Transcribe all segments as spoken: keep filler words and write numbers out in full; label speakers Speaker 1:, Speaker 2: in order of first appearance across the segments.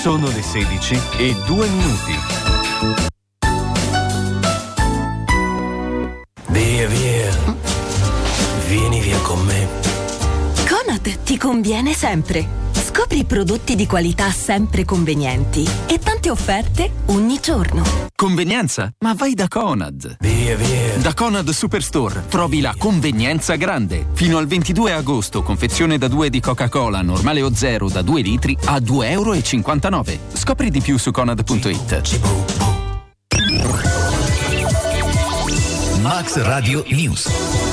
Speaker 1: Sono le sedici e due minuti.
Speaker 2: Via, via. Vieni via con me.
Speaker 3: Conad ti conviene sempre. Scopri prodotti di qualità sempre convenienti e tante offerte ogni giorno.
Speaker 4: Convenienza? Ma vai da Conad.
Speaker 2: Via, via.
Speaker 4: Da Conad Superstore trovi la convenienza grande. Fino al ventidue agosto, confezione da due di Coca-Cola normale o zero da due litri a due e cinquantanove euro. Scopri di più su conad punto it.
Speaker 5: Max Radio News.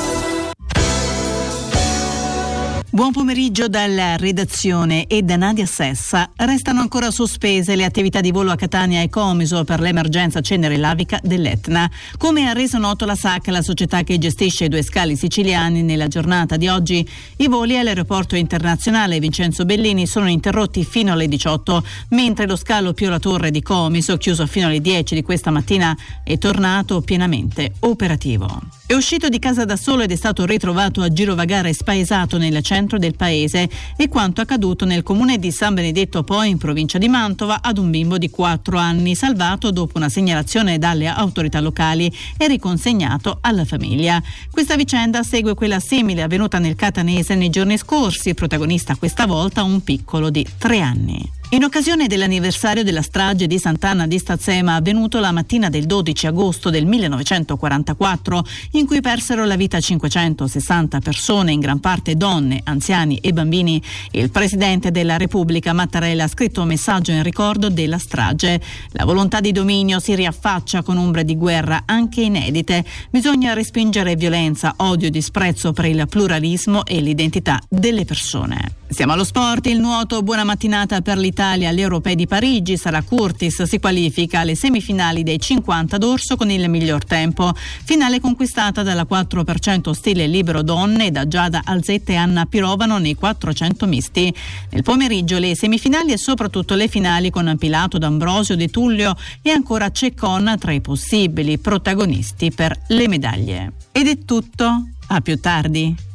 Speaker 6: Buon pomeriggio dalla redazione e da Nadia Sessa. Restano ancora sospese le attività di volo a Catania e Comiso per l'emergenza cenere lavica dell'Etna. Come ha reso noto la S A C, la società che gestisce i due scali siciliani, nella giornata di oggi i voli all'aeroporto internazionale Vincenzo Bellini sono interrotti fino alle diciotto, mentre lo scalo Pio La Torre di Comiso, chiuso fino alle dieci di questa mattina, è tornato pienamente operativo. È uscito di casa da solo ed è stato ritrovato a girovagare spaesato nel centro del paese, e quanto accaduto nel comune di San Benedetto Poi, in provincia di Mantova, ad un bimbo di quattro anni salvato dopo una segnalazione dalle autorità locali e riconsegnato alla famiglia. Questa vicenda segue quella simile avvenuta nel Catanese nei giorni scorsi, protagonista questa volta un piccolo di tre anni. In occasione dell'anniversario della strage di Sant'Anna di Stazzema, avvenuto la mattina del dodici agosto del millenovecentoquarantaquattro, in cui persero la vita cinquecentosessanta persone, in gran parte donne, anziani e bambini, il Presidente della Repubblica Mattarella ha scritto un messaggio in ricordo della strage. La volontà di dominio si riaffaccia con ombre di guerra anche inedite. Bisogna respingere violenza, odio e disprezzo per il pluralismo e l'identità delle persone. Siamo allo sport. Il nuoto, buona mattinata per l'Italia alle Europee di Parigi. Sara Curtis si qualifica alle semifinali dei cinquanta d'orso con il miglior tempo. Finale conquistata dalla quattro per cento stile libero donne e da Giada Alzetta e Anna Pirovano nei quattrocento misti. Nel pomeriggio le semifinali e soprattutto le finali con Pilato, D'Ambrosio, De Tullio e ancora Ceccon tra i possibili protagonisti per le medaglie. Ed è tutto. A più tardi.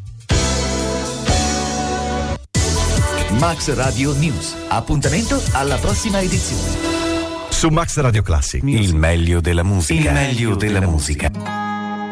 Speaker 5: Max Radio News. Appuntamento alla prossima edizione.
Speaker 7: Su Max Radio Classic.
Speaker 1: Il meglio della musica.
Speaker 5: Il meglio della musica.